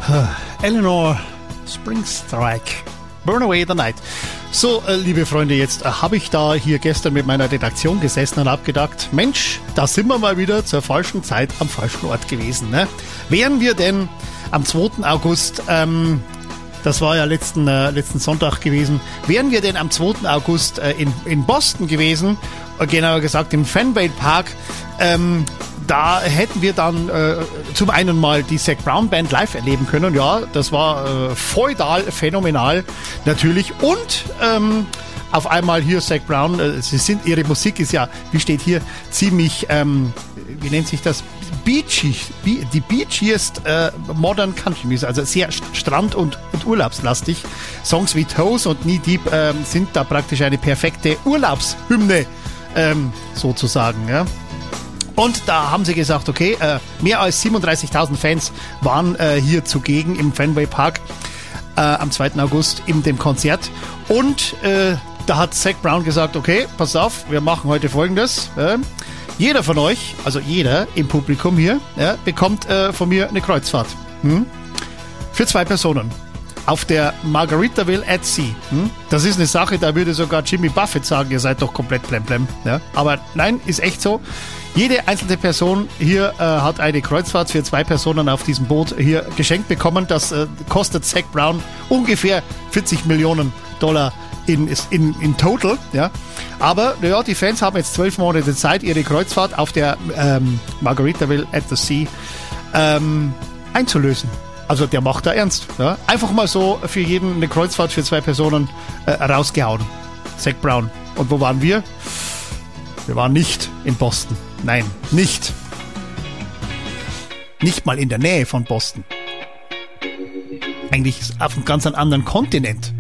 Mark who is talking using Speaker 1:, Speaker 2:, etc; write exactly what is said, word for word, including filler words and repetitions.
Speaker 1: Eleanor Springstrike, Burn Away the Night. So, äh, liebe Freunde, jetzt äh, habe ich da hier gestern mit meiner Redaktion gesessen und habe gedacht, Mensch, da sind wir mal wieder zur falschen Zeit am falschen Ort gewesen. Ne? Wären wir denn am zweiten August, ähm, das war ja letzten, äh, letzten Sonntag gewesen, wären wir denn am zweiten August äh, in, in Boston gewesen, äh, genauer gesagt im Fenway Park, ähm, da hätten wir dann äh, zum einen mal die Zac Brown Band live erleben können. Ja, das war äh, feudal, phänomenal natürlich. Und ähm, auf einmal hier Zac Brown, äh, sie sind, ihre Musik ist ja, wie steht hier, ziemlich, ähm, wie nennt sich das? Beachy, die beachiest äh, Modern Country Music, also sehr strand- und, und urlaubslastig. Songs wie Toes und Knee Deep äh, sind da praktisch eine perfekte Urlaubshymne, ähm, sozusagen, ja. Und da haben sie gesagt, okay, äh, mehr als siebenunddreißigtausend Fans waren äh, hier zugegen im Fenway Park äh, am zweiten August in dem Konzert. Und äh, da hat Zac Brown gesagt, okay, pass auf, wir machen heute Folgendes. Äh, jeder von euch, also jeder im Publikum hier, ja, bekommt äh, von mir eine Kreuzfahrt. Hm? Für zwei Personen. Auf der Margaritaville at Sea. Hm? Das ist eine Sache, da würde sogar Jimmy Buffett sagen, ihr seid doch komplett blemblem. Ja? Aber nein, ist echt so. Jede einzelne Person hier äh, hat eine Kreuzfahrt für zwei Personen auf diesem Boot hier geschenkt bekommen. Das äh, kostet Zac Brown ungefähr vierzig Millionen Dollar in, in, in total. Ja? Aber ja, die Fans haben jetzt zwölf Monate Zeit, ihre Kreuzfahrt auf der ähm, Margaritaville at the Sea ähm, einzulösen. Also der macht da ernst. Ja? Einfach mal so für jeden eine Kreuzfahrt für zwei Personen äh, rausgehauen. Zac Brown. Und wo waren wir? Wir waren nicht in Boston. Nein, nicht. Nicht mal in der Nähe von Boston. Eigentlich auf einem ganz anderen Kontinent.